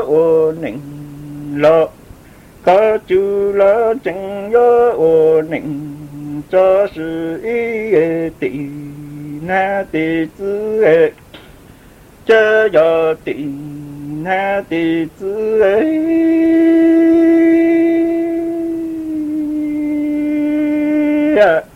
ô nịnh lo có chú lo chẳng yo ô nịnh cho sự ý tỷ na tỷ tư chớ yo tỷ na tỷ tư ấy